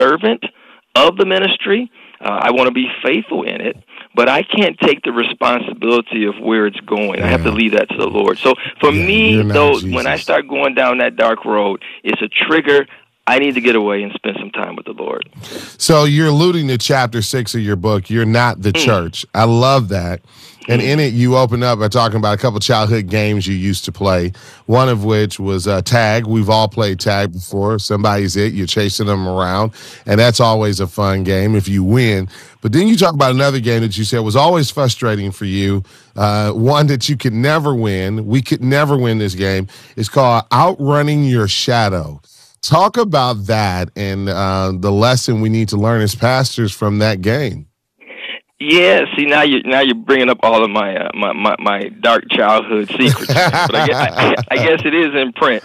servant of the ministry. I want to be faithful in it, but I can't take the responsibility of where it's going. I have to leave that to the Lord. So for me, though, when I start going down that dark road, it's a trigger. I need to get away and spend some time with the Lord. So you're alluding to chapter 6 of your book, You're Not the Church. I love that. And in it, you open up by talking about a couple childhood games you used to play, one of which was tag. We've all played tag before. Somebody's it. You're chasing them around, and that's always a fun game if you win. But then you talk about another game that you said was always frustrating for you, one that you could never win. We could never win this game. It's called Outrunning Your Shadow. Talk about that and the lesson we need to learn as pastors from that game. Yeah, see, now you're bringing up all of my my dark childhood secrets, but I guess it is in print.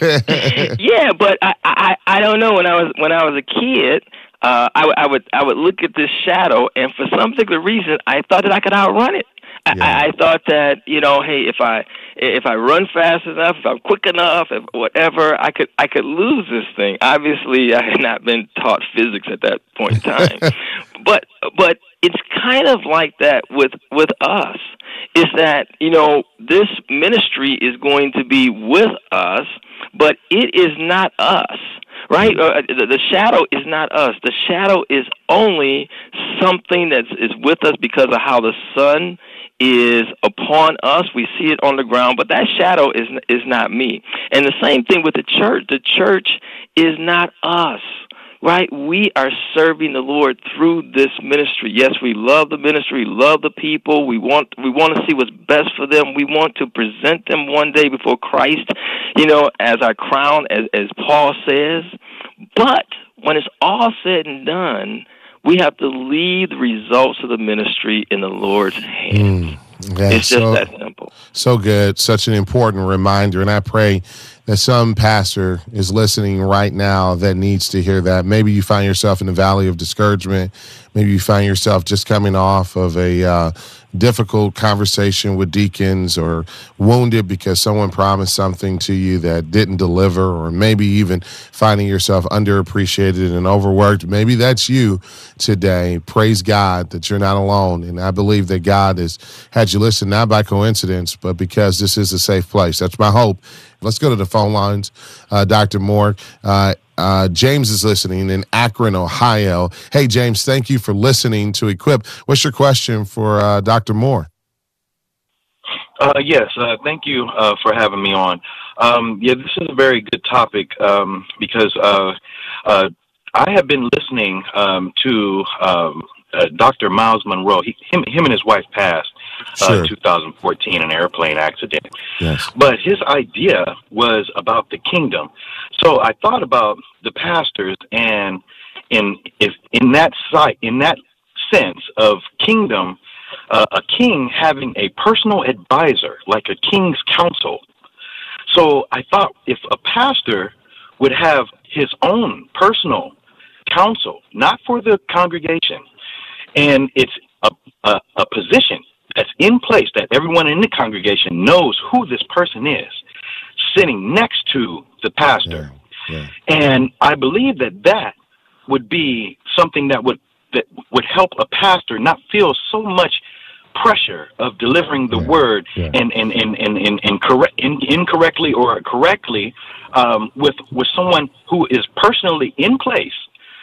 Yeah, but I don't know. When I was a kid, I would look at this shadow, and for some particular reason, I thought that I could outrun it. I thought that, hey, if I run fast enough, if I'm quick enough, if whatever, I could lose this thing. Obviously, I had not been taught physics at that point in time, but it's kind of like that with us. Is that this ministry is going to be with us, but it is not us. Right? The shadow is not us. The shadow is only something that is with us because of how the sun is upon us. We see it on the ground, but that shadow is not me. And the same thing with the church. The church is not us. Right? We are serving the Lord through this ministry. Yes, we love the ministry, love the people. We want to see what's best for them. We want to present them one day before Christ, as our crown, as Paul says. But when it's all said and done, we have to leave the results of the ministry in the Lord's hands. It's just that simple. So good. Such an important reminder. And I pray that some pastor is listening right now that needs to hear that. Maybe you find yourself in the valley of discouragement. Maybe you find yourself just coming off of a difficult conversation with deacons, or wounded because someone promised something to you that didn't deliver, or maybe even finding yourself underappreciated and overworked. Maybe that's you today. Praise God that you're not alone. And I believe that God has had you listen, not by coincidence, but because this is a safe place. That's my hope. Let's go to the phone lines. Dr. Moore, James is listening in Akron, Ohio. Hey, James, thank you for listening to Equip. What's your question for Dr. Moore? Yes, thank you for having me on. This is a very good topic because I have been listening to Dr. Miles Monroe. Him and his wife passed in 2014 in an airplane accident. Yes. But his idea was about the kingdom. So I thought about the pastors, and in that sense of kingdom, a king having a personal advisor, like a king's counsel. So I thought if a pastor would have his own personal counsel, not for the congregation, and it's a position that's in place that everyone in the congregation knows who this person is, sitting next to the pastor. Yeah. And I believe that would be something that would help a pastor not feel so much pressure of delivering the word and incorrectly or correctly with someone who is personally in place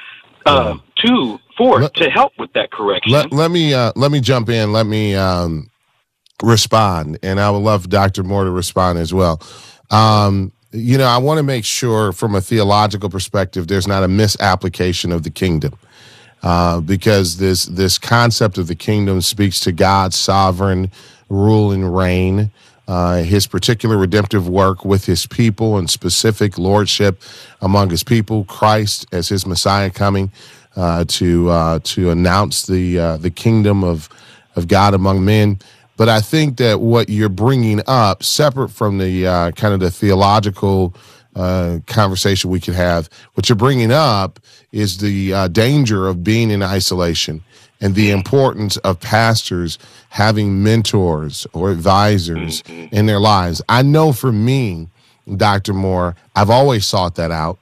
to help with that correction. Let me jump in. Let me respond, and I would love Dr. Moore to respond as well. I want to make sure from a theological perspective there's not a misapplication of the kingdom, because this concept of the kingdom speaks to God's sovereign rule and reign, his particular redemptive work with his people and specific lordship among his people, Christ as his Messiah coming to announce the kingdom of God among men. But I think that what you're bringing up, separate from the kind of the theological conversation we could have, what you're bringing up is the danger of being in isolation and the importance of pastors having mentors or advisors in their lives. I know for me, Dr. Moore, I've always sought that out.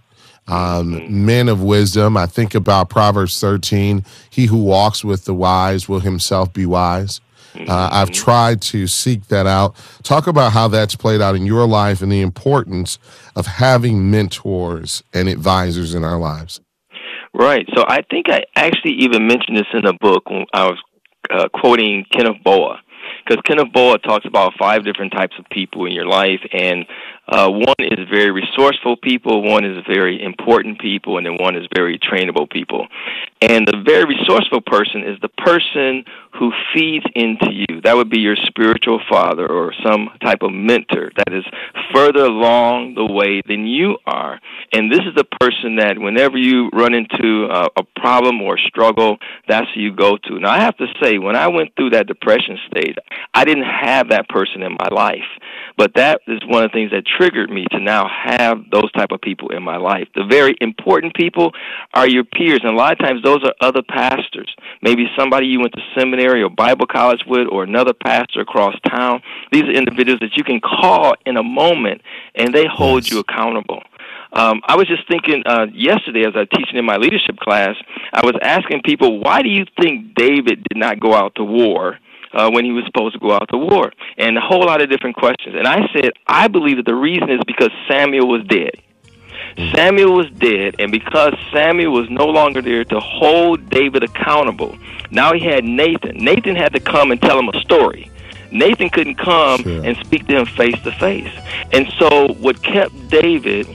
Men of wisdom. I think about Proverbs 13, he who walks with the wise will himself be wise. I've tried to seek that out. Talk about how that's played out in your life and the importance of having mentors and advisors in our lives. Right. So I think I actually even mentioned this in the book when I was quoting Kenneth Boa, because Kenneth Boa talks about 5 different types of people in your life, and one is very resourceful people, one is very important people, and then one is very trainable people. And the very resourceful person is the person who feeds into you. That would be your spiritual father or some type of mentor that is further along the way than you are. And this is the person that whenever you run into a problem or struggle, that's who you go to. Now, I have to say, when I went through that depression stage, I didn't have that person in my life. But that is one of the things that triggered me to now have those type of people in my life. The very important people are your peers, and a lot of times those are other pastors. Maybe somebody you went to seminary or Bible college with, or another pastor across town. These are individuals that you can call in a moment, and they hold you accountable. I was just thinking yesterday as I was teaching in my leadership class, I was asking people, why do you think David did not go out to war when he was supposed to go out to war? And a whole lot of different questions. And I said, I believe that the reason is because Samuel was dead. Samuel was dead, and because Samuel was no longer there to hold David accountable, now he had Nathan. Nathan had to come and tell him a story. Nathan couldn't come and speak to him face to face. And so what kept David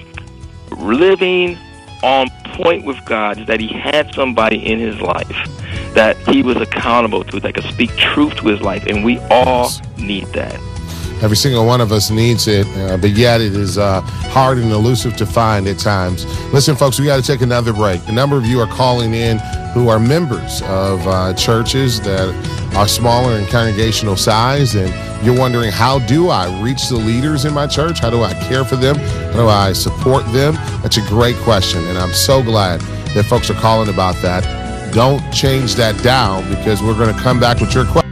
living on point with God is that he had somebody in his life that he was accountable to, that could speak truth to his life, and we all need that. Every single one of us needs it, but yet it is hard and elusive to find at times. Listen, folks, we got to take another break. A number of you are calling in who are members of churches that are smaller in congregational size, and you're wondering, how do I reach the leaders in my church? How do I care for them? How do I support them? That's a great question, and I'm so glad that folks are calling about that. Don't change that down, because we're going to come back with your question.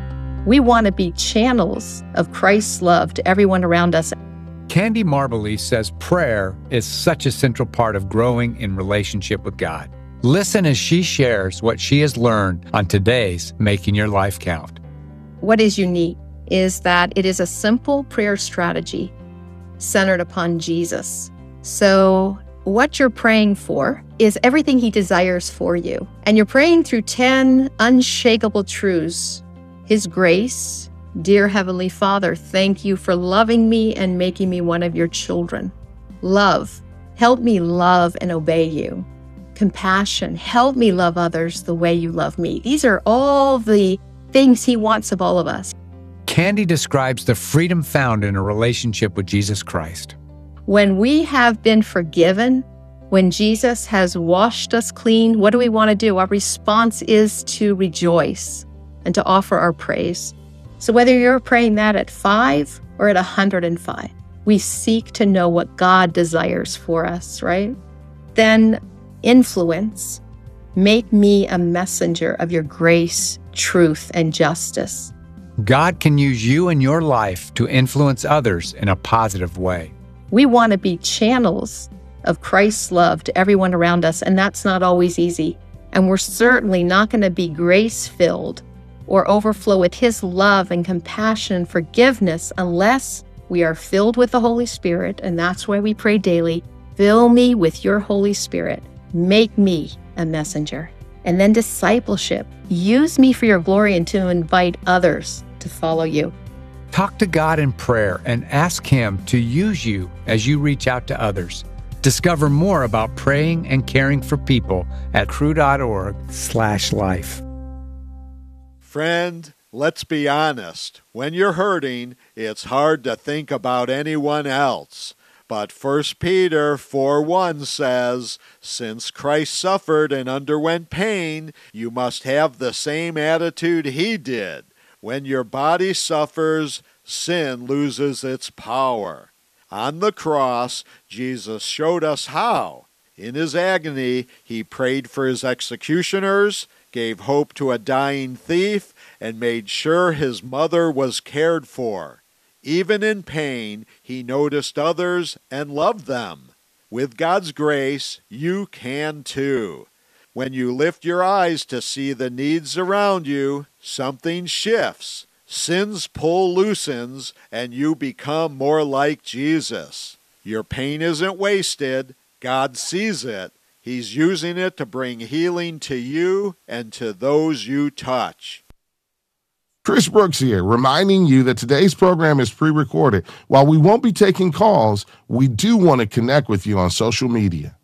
We want to be channels of Christ's love to everyone around us. Candy Marbley says prayer is such a central part of growing in relationship with God. Listen as she shares what she has learned on today's Making Your Life Count. What is unique is that it is a simple prayer strategy centered upon Jesus. So what you're praying for is everything he desires for you. And you're praying through 10 unshakable truths. His grace, dear Heavenly Father, thank you for loving me and making me one of your children. Love, help me love and obey you. Compassion, help me love others the way you love me. These are all the things he wants of all of us. Candy describes the freedom found in a relationship with Jesus Christ. When we have been forgiven, when Jesus has washed us clean, what do we want to do? Our response is to rejoice and to offer our praise. So whether you're praying that at 5 or at 105, we seek to know what God desires for us, right? Then influence, make me a messenger of your grace, truth, and justice. God can use you in your life to influence others in a positive way. We want to be channels of Christ's love to everyone around us, and that's not always easy. And we're certainly not going to be grace-filled or overflow with his love and compassion and forgiveness unless we are filled with the Holy Spirit. And that's why we pray daily, fill me with your Holy Spirit. Make me a messenger. And then discipleship. Use me for your glory and to invite others to follow you. Talk to God in prayer and ask him to use you as you reach out to others. Discover more about praying and caring for people at cru.org/life. Friend, let's be honest. When you're hurting, it's hard to think about anyone else. But 1 Peter 4:1 says, since Christ suffered and underwent pain, you must have the same attitude he did. When your body suffers, sin loses its power. On the cross, Jesus showed us how. In his agony, he prayed for his executioners, gave hope to a dying thief, and made sure his mother was cared for. Even in pain, he noticed others and loved them. With God's grace, you can too. When you lift your eyes to see the needs around you, something shifts. Sin's pull loosens, and you become more like Jesus. Your pain isn't wasted. God sees it. He's using it to bring healing to you and to those you touch. Chris Brooks here, reminding you that today's program is pre-recorded. While we won't be taking calls, we do want to connect with you on social media.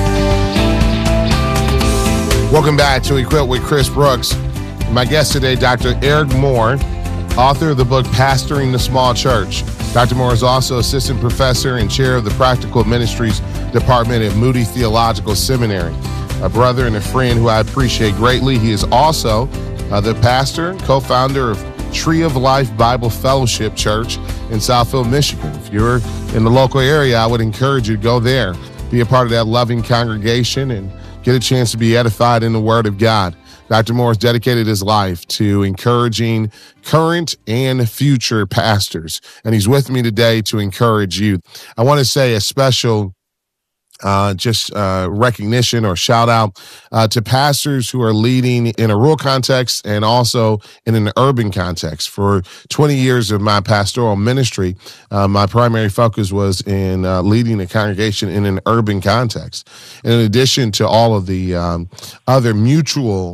Welcome back to Equip with Chris Brooks. My guest today, Dr. Eric Moore, author of the book Pastoring the Small Church. Dr. Moore is also assistant professor and chair of the Practical Ministries Department at Moody Theological Seminary. A brother and a friend who I appreciate greatly. He is also the pastor and co-founder of Tree of Life Bible Fellowship Church in Southfield, Michigan. If you're in the local area, I would encourage you to go there, be a part of that loving congregation, and get a chance to be edified in the Word of God. Dr. Moore has dedicated his life to encouraging current and future pastors, and he's with me today to encourage you. I want to say a special recognition or shout out to pastors who are leading in a rural context and also in an urban context. For 20 years of my pastoral ministry, my primary focus was in leading a congregation in an urban context. And in addition to all of the other mutual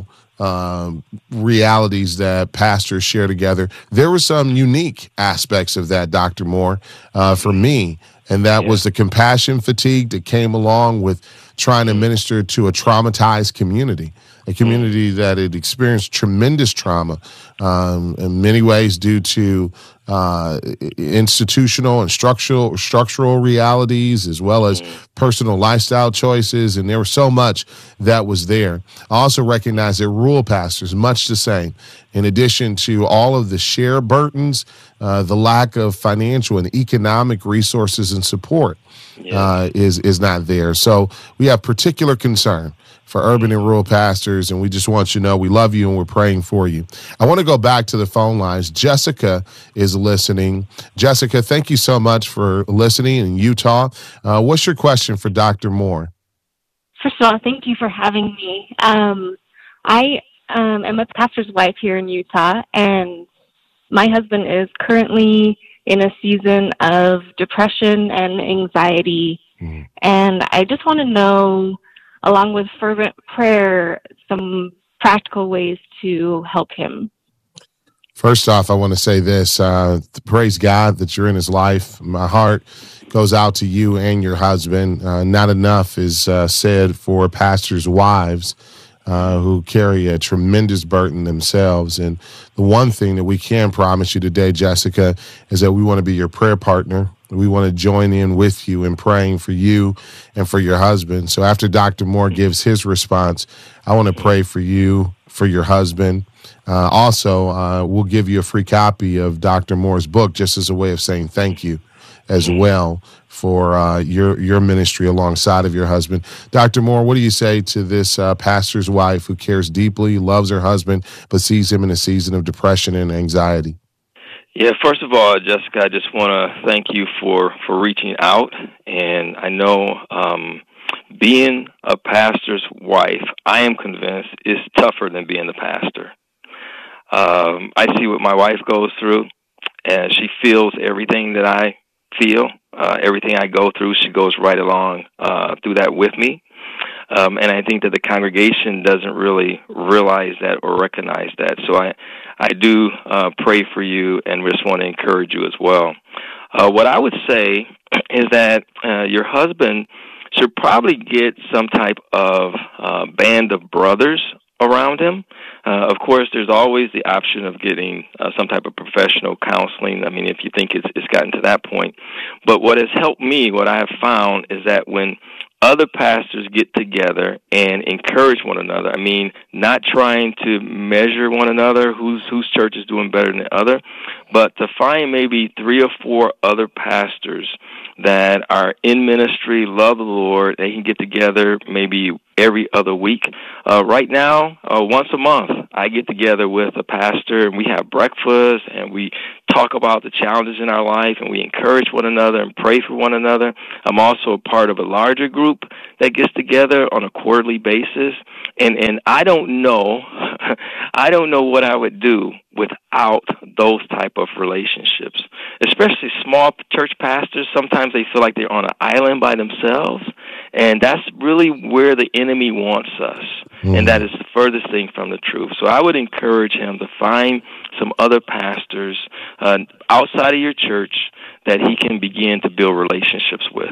realities that pastors share together, there were some unique aspects of that, Dr. Moore, for me. And that was the compassion fatigue that came along with trying to minister to a traumatized community, a community that had experienced tremendous trauma in many ways due to institutional and structural realities, as well as personal lifestyle choices. And there was so much that was there. I also recognize that rural pastors, much the same. In addition to all of the share burdens, the lack of financial and economic resources and support is not there. So we have particular concern for urban and rural pastors, and we just want you to know we love you and we're praying for you. I want to go back to the phone lines. Jessica is listening. Jessica, thank you so much for listening in Utah. What's your question for Dr. Moore? First of all, thank you for having me. I am a pastor's wife here in Utah, and my husband is currently in a season of depression and anxiety. And I just want to know, along with fervent prayer, some practical ways to help him. First off, I want to say this. Praise God that you're in his life. My heart goes out to you and your husband. Not enough is said for pastors' wives who carry a tremendous burden themselves. And the one thing that we can promise you today, Jessica, is that we want to be your prayer partner. We want to join in with you in praying for you and for your husband. So after Dr. Moore gives his response, I want to pray for you, for your husband. Also, we'll give you a free copy of Dr. Moore's book just as a way of saying thank you as well for your ministry alongside of your husband. Dr. Moore, what do you say to this pastor's wife who cares deeply, loves her husband, but sees him in a season of depression and anxiety? Yeah, first of all, Jessica, I just want to thank you for reaching out. And I know being a pastor's wife, I am convinced, is tougher than being the pastor. I see what my wife goes through, and she feels everything that I feel. Everything I go through, she goes right along through that with me. And I think that the congregation doesn't really realize that or recognize that. So I do pray for you and just want to encourage you as well. What I would say is that your husband should probably get some type of band of brothers around him. Of course, there's always the option of getting some type of professional counseling. I mean, if you think it's gotten to that point. But what has helped me, what I have found, is that when other pastors get together and encourage one another, I mean, not trying to measure one another, whose church is doing better than the other, but to find maybe 3 or 4 other pastors that are in ministry, love the Lord. They can get together maybe every other week. Right now, once a month, I get together with a pastor and we have breakfast and we talk about the challenges in our life and we encourage one another and pray for one another. I'm also a part of a larger group that gets together on a quarterly basis. And I don't know, I don't know what I would do without those type of relationships, especially small church pastors. Sometimes they feel like they're on an island by themselves, and that's really where the enemy wants us, and that is the furthest thing from the truth. So I would encourage him to find some other pastors outside of your church that he can begin to build relationships with.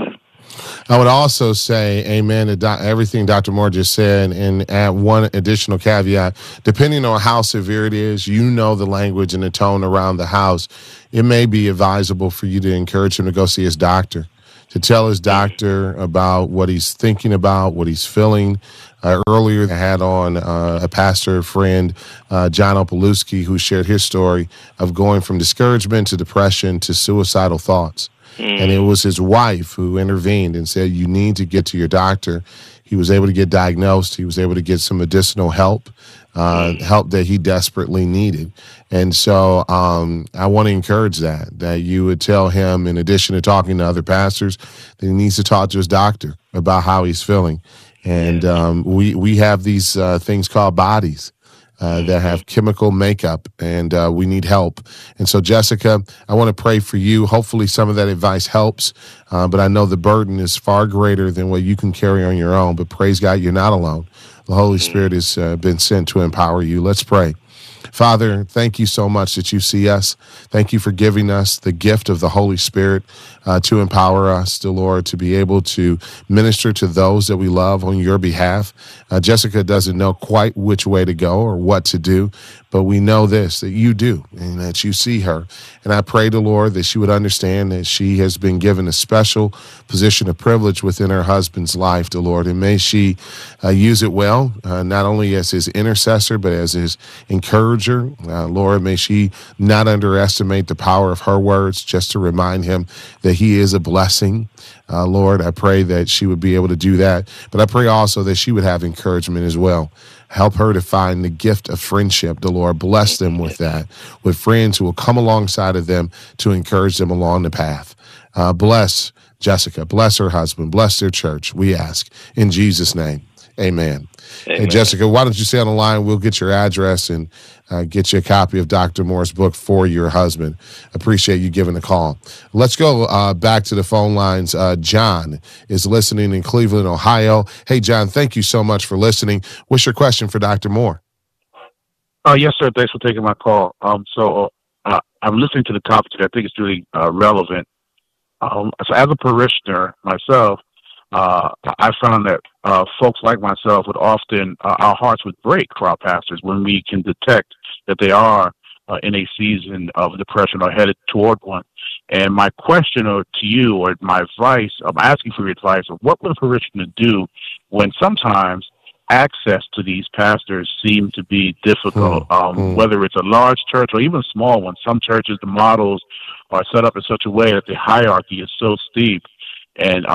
I would also say amen to everything Dr. Moore just said, and add one additional caveat. Depending on how severe it is, you know the language and the tone around the house, it may be advisable for you to encourage him to go see his doctor, to tell his doctor about what he's thinking about, what he's feeling. Earlier, I had on a pastor friend, John Opalewski, who shared his story of going from discouragement to depression to suicidal thoughts. And it was his wife who intervened and said, you need to get to your doctor. He was able to get diagnosed. He was able to get some medicinal help, help that he desperately needed. And so I want to encourage that you would tell him, in addition to talking to other pastors, that he needs to talk to his doctor about how he's feeling. And we have these things called bodies. That have chemical makeup, and we need help. And so, Jessica, I want to pray for you. Hopefully some of that advice helps, but I know the burden is far greater than what you can carry on your own. But praise God, you're not alone. The Holy Spirit has been sent to empower you. Let's pray. Father, thank you so much that you see us. Thank you for giving us the gift of the Holy Spirit to empower us, dear Lord, to be able to minister to those that we love on your behalf. Jessica doesn't know quite which way to go or what to do, but we know this, that you do, and that you see her. And I pray to Lord that she would understand that she has been given a special position of privilege within her husband's life, dear Lord. And may she use it well, not only as his intercessor, but as his encourager. Lord, may she not underestimate the power of her words, just to remind him that he is a blessing. Lord, I pray that she would be able to do that. But I pray also that she would have encouragement as well. Help her to find the gift of friendship. The Lord bless them with that, with friends who will come alongside of them to encourage them along the path. Bless Jessica, bless her husband, bless their church, we ask. In Jesus' name, amen. Hey, Jessica, why don't you stay on the line? We'll get your address and get you a copy of Dr. Moore's book for your husband. Appreciate you giving a call. Let's go back to the phone lines. John is listening in Cleveland, Ohio. Hey, John, thank you so much for listening. What's your question for Dr. Moore? Yes, sir. Thanks for taking my call. So I'm listening to the topic today. I think it's really relevant. So as a parishioner myself, I found that folks like myself would often, our hearts would break for our pastors when we can detect that they are in a season of depression or headed toward one. And my question to you, or my advice, I'm asking for your advice, of what would a parishioner do when sometimes access to these pastors seem to be difficult, whether it's a large church or even a small one. Some churches, the models are set up in such a way that the hierarchy is so steep and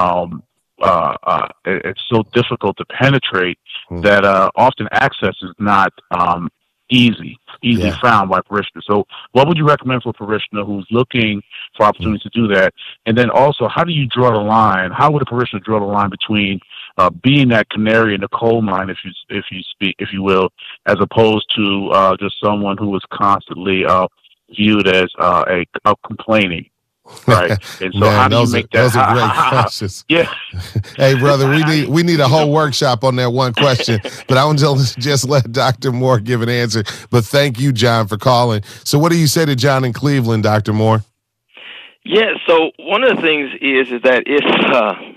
it's so difficult to penetrate that often access is not easily found by parishioners. So what would you recommend for a parishioner who's looking for opportunities to do that? And then also, how do you draw the line? How would a parishioner draw the line between being that canary in the coal mine, if you will, as opposed to just someone who is constantly viewed as a complaining? Right. And so how do you make that? Those are great questions. Yeah. Hey, brother, we need a whole workshop on that one question, but I want to just let Dr. Moore give an answer. But thank you, John, for calling. So what do you say to John in Cleveland, Dr. Moore? Yeah, so one of the things is that it's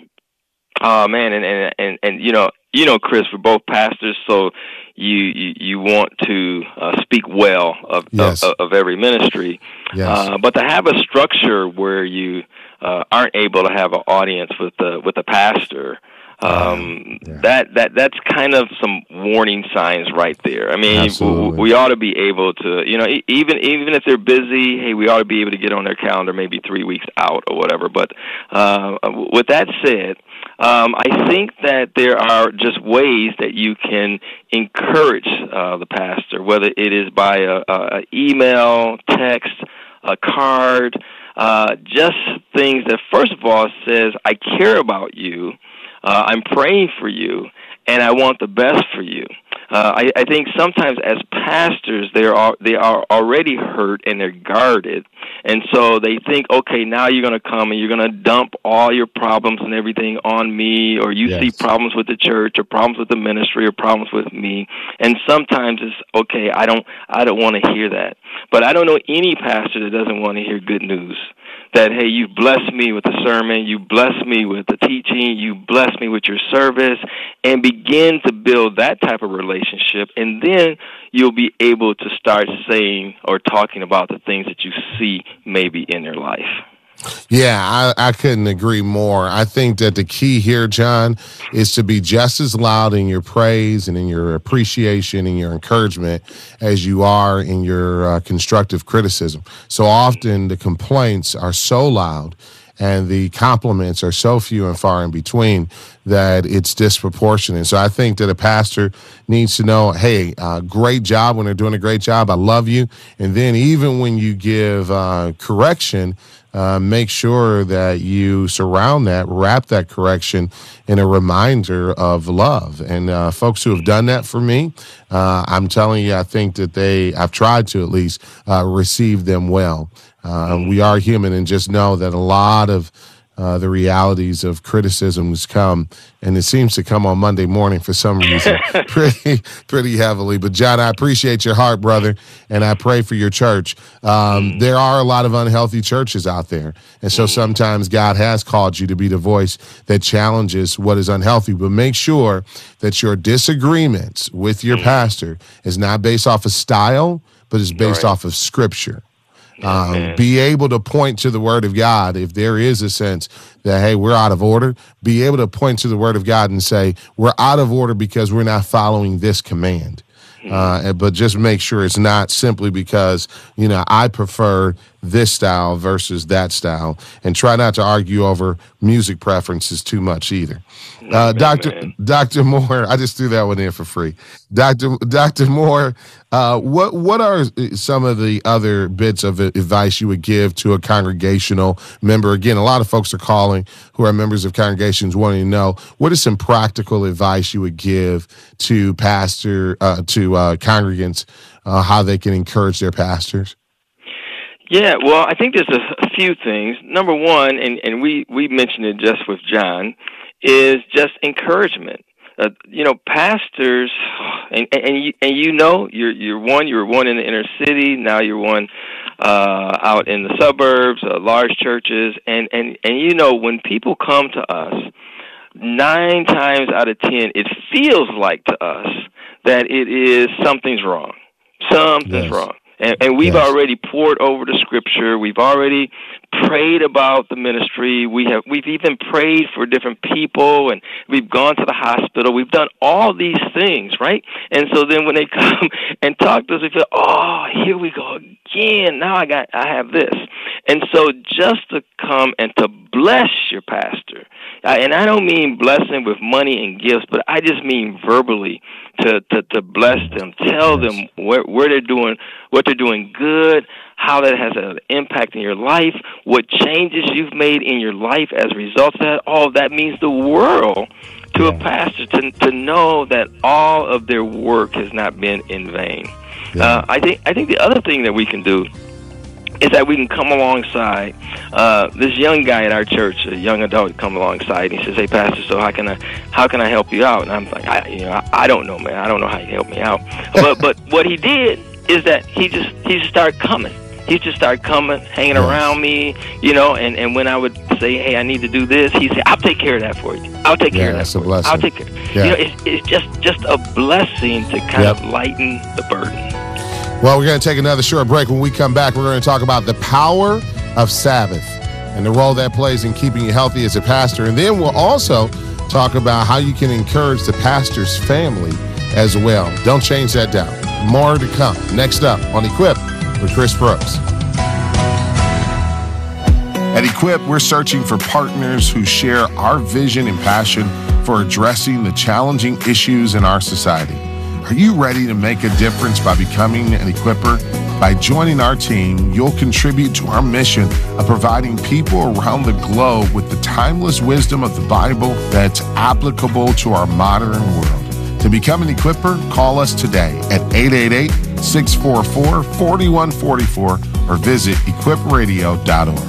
and you know, Chris, we're both pastors, so you want to speak well of every ministry. Yes. But to have a structure where you aren't able to have an audience with the pastor, that's kind of some warning signs right there. I mean, we ought to be able to, even if they're busy, hey, we ought to be able to get on their calendar maybe 3 weeks out or whatever. But with that said, I think that there are just ways that you can encourage the pastor, whether it is by a email, text, a card, just things that, first of all, says, I care about you, I'm praying for you, and I want the best for you. I think sometimes as pastors, they are already hurt and they're guarded, and so they think, okay, now you're going to come and you're going to dump all your problems and everything on me, or you see problems with the church, or problems with the ministry, or problems with me. And sometimes it's okay. I don't want to hear that, but I don't know any pastor that doesn't want to hear good news. That, hey, you blessed me with the sermon, you blessed me with the teaching, you blessed me with your service, and begin to build that type of relationship, and then you'll be able to start saying or talking about the things that you see maybe in their life. Yeah, I couldn't agree more. I think that the key here, John, is to be just as loud in your praise and in your appreciation and your encouragement as you are in your constructive criticism. So often the complaints are so loud and the compliments are so few and far in between that it's disproportionate. So I think that a pastor needs to know, hey, great job when they're doing a great job. I love you. And then even when you give correction, make sure that you wrap that correction in a reminder of love. And folks who have done that for me, I'm telling you, I think that I've tried to at least receive them well. We are human, and just know that a lot of the realities of criticisms come, and it seems to come on Monday morning for some reason, pretty heavily. But John, I appreciate your heart, brother, and I pray for your church. There are a lot of unhealthy churches out there, and so sometimes God has called you to be the voice that challenges what is unhealthy. But make sure that your disagreements with your pastor is not based off of style, but is based off of Scripture. Be able to point to the Word of God if there is a sense that, hey, we're out of order. Be able to point to the Word of God and say, we're out of order because we're not following this command. But just make sure it's not simply because, I prefer this style versus that style, and try not to argue over music preferences too much either. Dr. Moore, I just threw that one in for free. Dr. Moore, what are some of the other bits of advice you would give to a congregational member? Again, a lot of folks are calling who are members of congregations wanting to know, what is some practical advice you would give to congregants, how they can encourage their pastors? Yeah, well, I think there's a few things. Number one, and we mentioned it just with John, is just encouragement. Pastors, and you were one in the inner city. Now you're one out in the suburbs, large churches, and when people come to us, 9 times out of 10, it feels like to us that it is something's wrong. Something's wrong. And we've already poured over the Scripture. We've already prayed about the ministry. We've even prayed for different people, and we've gone to the hospital. We've done all these things, right? And so then when they come and talk to us, we feel, oh, here we go again. Now I have this. And so just to come and to bless your pastor, and I don't mean blessing with money and gifts, but I just mean verbally to bless them, tell them where they're doing, what they're doing good, how that has an impact in your life, what changes you've made in your life as a result of that. All of that means the world to a pastor to know that all of their work has not been in vain. I think the other thing that we can do is that we can come alongside this young guy at our church, a young adult, come alongside, and he says, "Hey, Pastor, so how can I help you out?" And I'm like, I don't know, man. I don't know how you can help me out. But what he did is that he just started coming. He just started coming, hanging around me, and when I would say, "Hey, I need to do this," he'd say, "I'll take care of that for you. I'll take care of that for you. I'll take care." Yeah. It's just a blessing to kind of lighten the burden. Well, we're going to take another short break. When we come back, we're going to talk about the power of Sabbath and the role that plays in keeping you healthy as a pastor. And then we'll also talk about how you can encourage the pastor's family as well. Don't change that down. More to come. Next up on Equip with Chris Brooks. At Equip, we're searching for partners who share our vision and passion for addressing the challenging issues in our society. Are you ready to make a difference by becoming an Equipper? By joining our team, you'll contribute to our mission of providing people around the globe with the timeless wisdom of the Bible that's applicable to our modern world. To become an Equipper, call us today at 888-644-4144 or visit equipradio.org.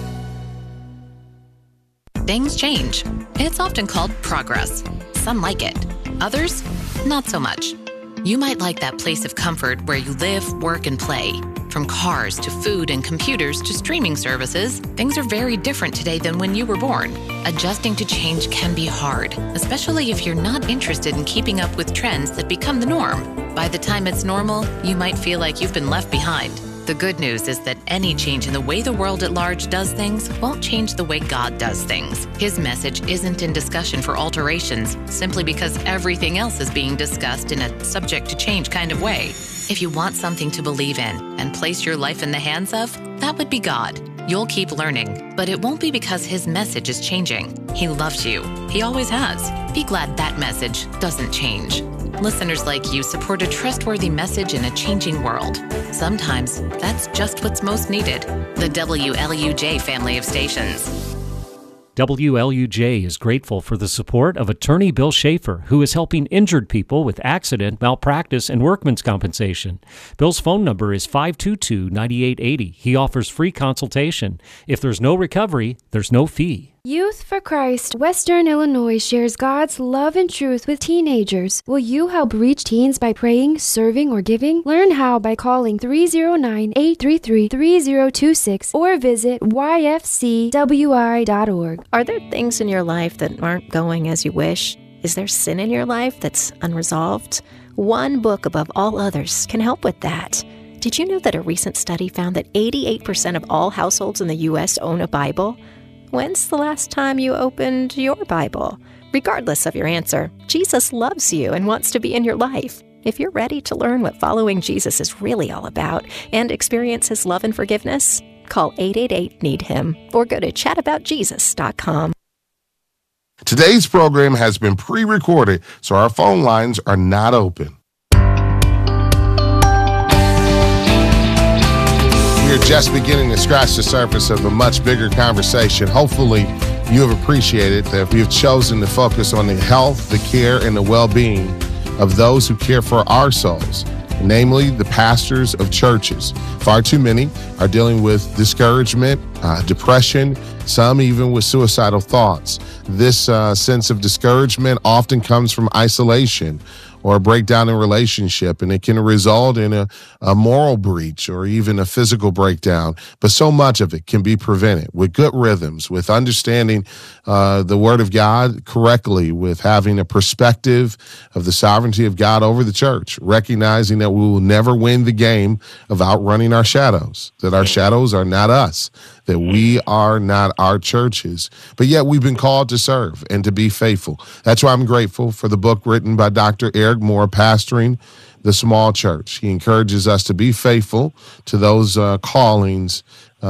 Things change. It's often called progress. Some like it. Others, not so much. You might like that place of comfort where you live, work, and play. From cars to food and computers to streaming services, things are very different today than when you were born. Adjusting to change can be hard, especially if you're not interested in keeping up with trends that become the norm. By the time it's normal, you might feel like you've been left behind. The good news is that any change in the way the world at large does things won't change the way God does things. His message isn't in discussion for alterations, simply because everything else is being discussed in a subject to change kind of way. If you want something to believe in and place your life in the hands of, that would be God. You'll keep learning, but it won't be because His message is changing. He loves you. He always has. Be glad that message doesn't change. Listeners like you support a trustworthy message in a changing world. Sometimes that's just what's most needed. The WLUJ family of stations. WLUJ is grateful for the support of attorney Bill Schaefer, who is helping injured people with accident, malpractice, and workman's compensation. Bill's phone number is 522-9880. He offers free consultation. If there's no recovery, there's no fee. Youth for Christ Western Illinois shares God's love and truth with teenagers. Will you help reach teens by praying, serving, or giving? Learn how by calling 309-833-3026 or visit yfcwi.org. Are there things in your life that aren't going as you wish? Is there sin in your life that's unresolved? One book above all others can help with that. Did you know that a recent study found that 88% of all households in the U.S. own a Bible? When's the last time you opened your Bible? Regardless of your answer, Jesus loves you and wants to be in your life. If you're ready to learn what following Jesus is really all about and experience His love and forgiveness, call 888-NEED-HIM or go to chataboutjesus.com. Today's program has been pre-recorded, so our phone lines are not open. We're just beginning to scratch the surface of a much bigger conversation. Hopefully, you have appreciated that we have chosen to focus on the health, the care, and the well-being of those who care for our souls, namely the pastors of churches. Far too many are dealing with discouragement, depression, some even with suicidal thoughts. This sense of discouragement often comes from isolation or a breakdown in relationship, and it can result in a moral breach or even a physical breakdown. But so much of it can be prevented with good rhythms, with understanding the Word of God correctly, with having a perspective of the sovereignty of God over the church, recognizing that we will never win the game of outrunning our shadows, that our shadows are not us, that we are not our churches, but yet we've been called to serve and to be faithful. That's why I'm grateful for the book written by Dr. Eric Moore, Pastoring the Small Church. He encourages us to be faithful to those callings,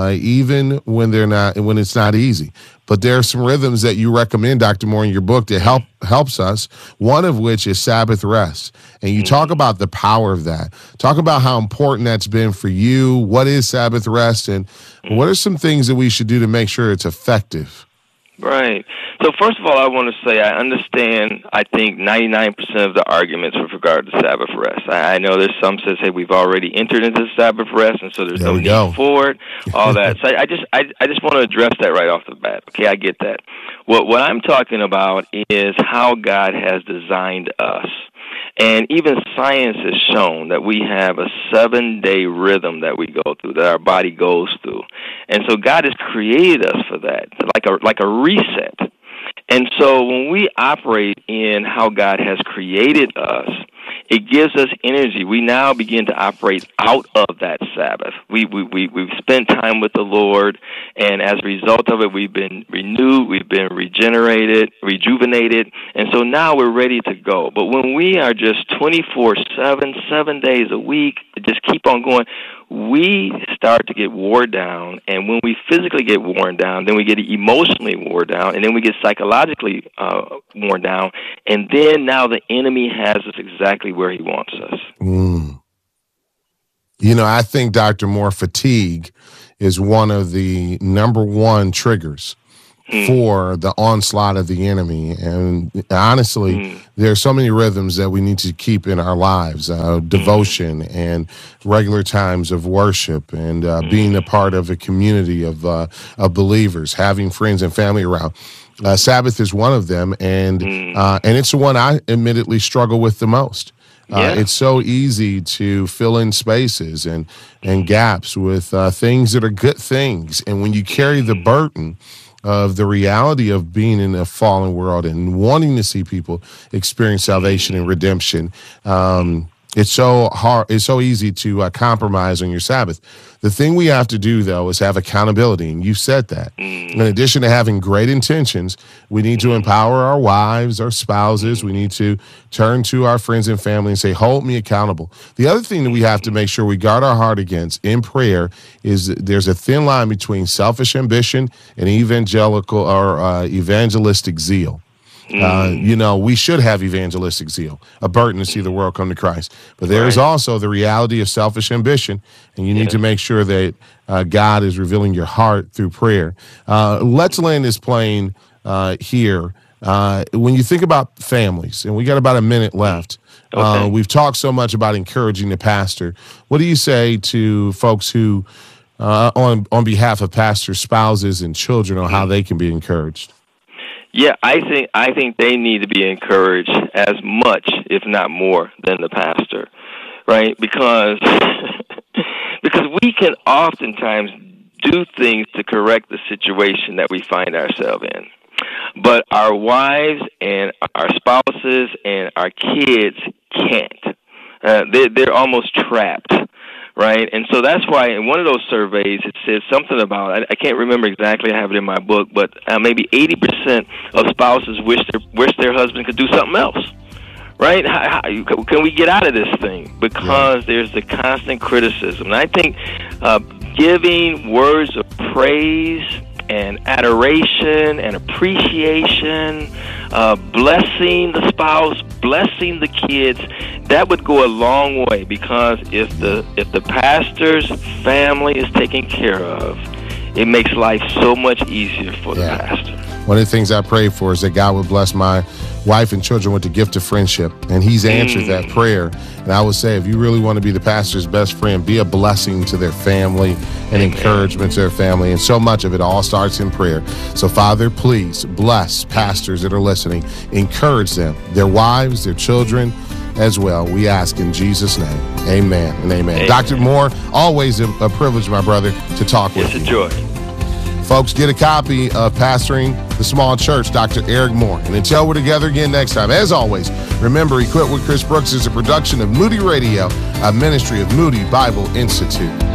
even when it's not easy. But there are some rhythms that you recommend, Dr. Moore, in your book that helps us, one of which is Sabbath rest. And you talk about the power of that. Talk about how important that's been for you. What is Sabbath rest, and what are some things that we should do to make sure it's effective? Right. So first of all, I want to say I understand, I think, 99% of the arguments with regard to Sabbath rest. I know there's some that say we've already entered into Sabbath rest, and so there's no need for it, all that. So I just want to address that right off the bat. Okay, I get that. What I'm talking about is how God has designed us. And even science has shown that we have a 7-day rhythm that we go through, that our body goes through. And so God has created us for that, like a reset. And so when we operate in how God has created us, it gives us energy. We now begin to operate out of that Sabbath. We've spent time with the Lord, and as a result of it, we've been renewed, we've been rejuvenated, and so now we're ready to go. But when we are just 24/7, 7 days a week, just keep on going, we start to get wore down, and when we physically get worn down, then we get emotionally worn down, and then we get psychologically worn down, and then now the enemy has us exactly where he wants us. You know, I think, Dr. Moore, fatigue is one of the number one triggers for the onslaught of the enemy. And honestly, there are so many rhythms that we need to keep in our lives, devotion and regular times of worship and being a part of a community of believers, having friends and family around. Sabbath is one of them, and it's the one I admittedly struggle with the most. It's so easy to fill in spaces and gaps with things that are good things. And when you carry the burden of the reality of being in a fallen world and wanting to see people experience salvation and redemption, it's so hard. It's so easy to compromise on your Sabbath. The thing we have to do, though, is have accountability, and you said that. In addition to having great intentions, we need to empower our wives, our spouses. We need to turn to our friends and family and say, hold me accountable. The other thing that we have to make sure we guard our heart against in prayer is there's a thin line between selfish ambition and evangelical or evangelistic zeal. You know, we should have evangelistic zeal, a burden to see the world come to Christ. But there is also the reality of selfish ambition, and you need to make sure that God is revealing your heart through prayer. Let's land this plane here. When you think about families, and we got about a minute left, we've talked so much about encouraging the pastor. What do you say to folks who, on behalf of pastors' spouses and children, on how they can be encouraged? Yeah, I think they need to be encouraged as much, if not more, than the pastor, right? Because we can oftentimes do things to correct the situation that we find ourselves in. But our wives and our spouses and our kids can't. They're almost trapped. Right, and so that's why in one of those surveys it says something about, I can't remember exactly, I have it in my book, but maybe 80% of spouses wish their husband could do something else. Right? How can we get out of this thing? Because there's the constant criticism. And I think giving words of praise and adoration and appreciation, blessing the spouse, blessing the kids, that would go a long way, because if the pastor's family is taken care of, it makes life so much easier for the pastor. One of the things I pray for is that God would bless my wife and children with the gift of friendship, and he's answered that prayer. And I would say, if you really want to be the pastor's best friend, be a blessing to their family and encouragement to their family. And so much of it all starts in prayer. So Father, please bless pastors that are listening. Encourage them, their wives, their children as well. We ask in Jesus' name. Amen and amen. Dr. Moore, always a privilege, my brother, to talk with you. It's a joy. Folks, get a copy of Pastoring the Small Church, Dr. Eric Moore. And until we're together again next time, as always, remember, Equipped with Chris Brooks is a production of Moody Radio, a ministry of Moody Bible Institute.